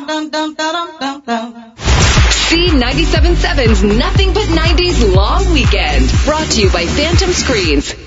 C97.7's Nothing But 90s Long Weekend. Brought to you by Phantom Screens.